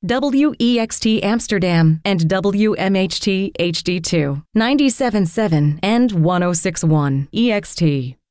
WEXT Amsterdam, and WMHT HD2, 97.7 and 106.1 EXT.